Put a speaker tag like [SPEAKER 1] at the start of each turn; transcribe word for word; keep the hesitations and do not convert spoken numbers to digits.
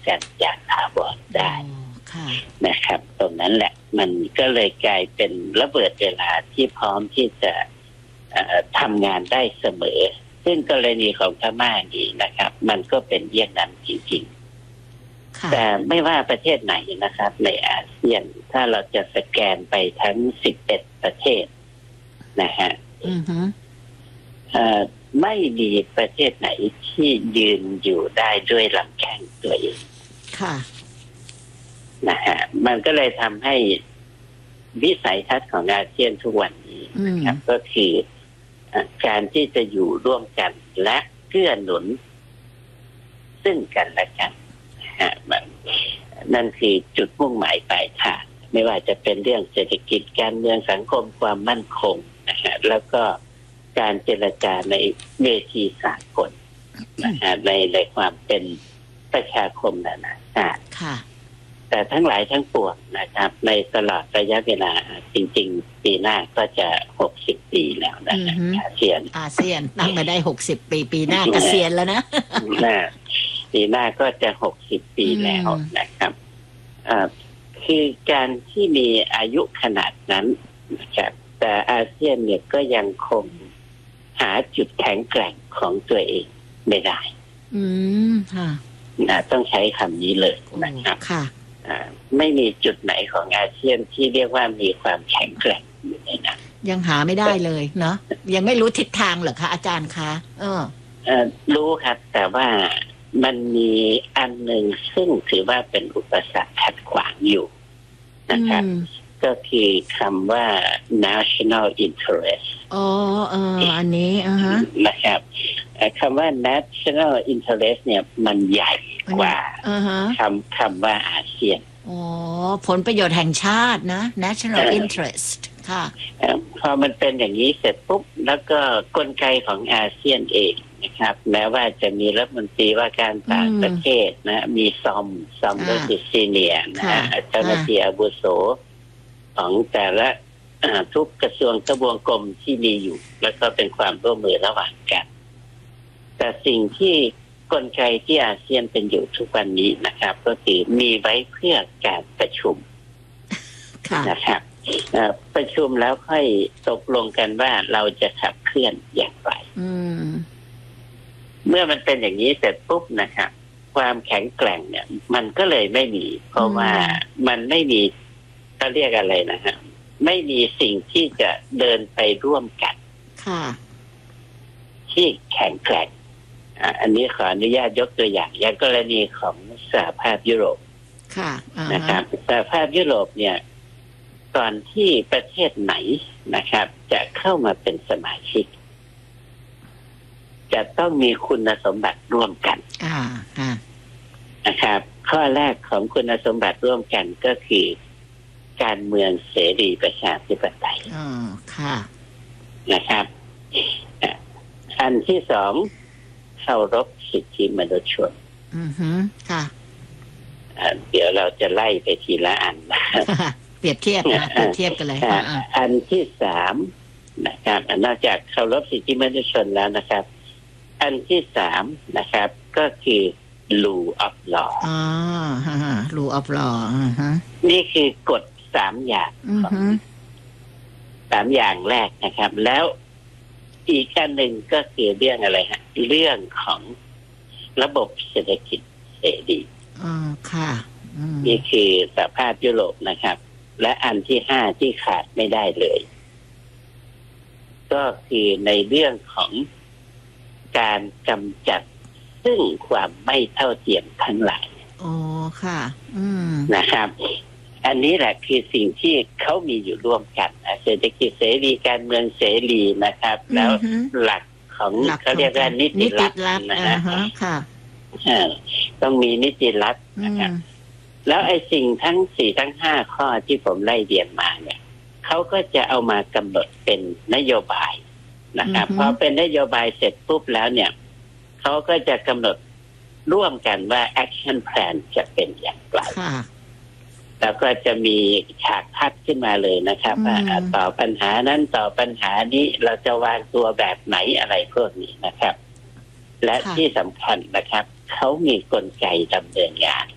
[SPEAKER 1] กันอย่างถาวรได้นะครับตรงนั้นแหละมันก็เลยกลายเป็นระเบิดเวลาที่พร้อมที่จะทำงานได้เสมอซึ่งกรณีของพม่านี่นะครับมันก็เป็นเยี่ยงนั้นจริงๆแต่ไม่ว่าประเทศไหนนะครับในอาเซียนถ้าเราจะสแกนไปทั้งสิบเอ็ดประเทศนะฮะไม่มีประเทศไหนที่ยืนอยู่ได้ด้วยลำแข้งตัวเองค่ะนะฮะมันก็เลยทำให้วิสัยทัศน์ของอาเซียนทุกวันนี้นะครับก็คือการที่จะอยู่ร่วมกันและเกื้อหนุนซึ่งกันและกันนั่นคือจุดมุ่งหมายปลายทางไม่ว่าจะเป็นเรื่องเศรษฐกิจการเมืองสังคมความมั่นคงนะฮะแล้วก็การเจรจาในเวทีสากลนะฮะในในความเป็นประชาคมนานาชาติแต่ทั้งหลายทั้งปวงนะครับในตลอดระยะเวลาจริงๆปีหน้าก็จะหกสิบปีแล้วนะอาเซียน
[SPEAKER 2] อาเซียนตั้งมาได้หกสิบปีปีหน้าเกษียณแล้วนะ
[SPEAKER 1] ปีหน้าก็จะหกสิบปีแล้วนะครับคือการที่มีอายุขนาดนั้นนะครับแต่อาเซียนเนี่ยก็ยังคงหาจุดแข็งแกร่งของตัวเองไม่ได้อืมค่ะต้องใช้คำนี้เลยนะครับค่ะไม่มีจุดไหนของอาเซียนที่เรียกว่ามีความแข็งแกร่งอยู่ในนั้น
[SPEAKER 2] ยังหาไม่ได้เลยเนาะยังไม่รู้ทิศทางเหรอคะอาจารย์คะเออ
[SPEAKER 1] รู้ครับแต่ว่ามันมีอันหนึ่งซึ่งถือว่าเป็นอุปสรรคขัดขวางอยู่นะครับก็คือคำว่า national interest
[SPEAKER 2] อ๋อเอออันนี้อ่าฮะ
[SPEAKER 1] นะครับคำว่า national interest เนี่ยมันใหญ่กว่าคำคำว่าอาเซียน
[SPEAKER 2] อ๋อผลประโยชน์แห่งชาตินะ national interest ค่ะ
[SPEAKER 1] พอมันเป็นอย่างนี้เสร็จปุ๊บแล้วก็กลไกของอาเซียนเองนะครับแม้ว่าจะมีรัฐมนตรีว่าการต่างประเทศนะมีซอมซอมก็คือซีเนียร์นะเจ้าหน้าที่อาวุโสของแต่ละทุกกระทรวงทบวงกรมที่มีอยู่แล้วก็เป็นความร่วมมือระหว่างกันแต่สิ่งที่กลไกที่อาเซียนเป็นอยู่ทุกวันนี้นะครับก็คือมีไว้เพื่อการประชุมนะครับประชุมแล้วค่อยตกลงกันว่าเราจะขับเคลื่อนอย่างไรเมื่อมันเป็นอย่างนี้เสร็จปุ๊บนะครับความแข็งแกร่งเนี่ยมันก็เลยไม่มีเพราะว่ามันไม่มีเขาเรียกอะไรนะฮะไม่มีสิ่งที่จะเดินไปร่วมกันที่แข็งแกร่งอันนี้ขออนุญาตยกตัวอย่างอย่างกรณีของสหภาพยุโรปนะครับสหภาพยุโรปเนี่ยก่อนที่ประเทศไหนนะครับจะเข้ามาเป็นสมาชิกจะต้องมีคุณสมบัติร่วมกันนะครับข้อแรกของคุณสมบัติร่วมกันก็คือการเมืองเสรีประชาธิปไตยอ๋อค่ะนะครับอันที่สองเคารพสิทธิมนุษยชนอือฮึค่ะเดี๋ยวเราจะไล่ไปทีละอัน
[SPEAKER 2] เปรียบเทียบนะเปรียบเทียบกันเลย
[SPEAKER 1] อันที่สามนะครับนอกจากเคารพสิทธิมนุษยชนแล้วนะครับอันที่สามนะครับก็คือ rule of law
[SPEAKER 2] อ๋อฮะ rule of law อ่าฮะ
[SPEAKER 1] นี่คือกฎสามอย่างสามอย่างแรกนะครับแล้วอีกอันหนึ่งก็คือเรื่องอะไรฮะเรื่องของระบบเศรษฐกิจเสรี
[SPEAKER 2] อ๋อค่ะ
[SPEAKER 1] นี่คือสหภาพยุโรปนะครับและอันที่ห้าที่ขาดไม่ได้เลยก็คือในเรื่องของการกำจัดซึ่งความไม่เท่าเทียมทั้งหลาย
[SPEAKER 2] อ๋อค่ะอืม
[SPEAKER 1] นะครับอันนี้แหละคือสิ่งที่เขามีอยู่ร่วมกันเศรษฐกิจเสรีการเมืองเสรีนะครับแล้วหลักของเขาเรียกว่านิติรัฐนะฮะต้องมีนิติรัฐนะครับแล้วไอ้สิ่งทั้งสี่ทั้งห้าข้อที่ผมไล่เรียงมาเนี่ยเขาก็จะเอามากำหนดเป็นนโยบายนะครับพอเป็นนโยบายเสร็จปุ๊บแล้วเนี่ยเขาก็จะกำหนดร่วมกันว่า action plan จะเป็นอย่างไรแล้วก็จะมีฉากทัดขึ้นมาเลยนะครับว่าต่อปัญหานั้นต่อปัญหานี้เราจะวางตัวแบบไหนอะไรพวกนี้นะครับและที่สำคัญนะครับเขามีกลไกดำเนินงาน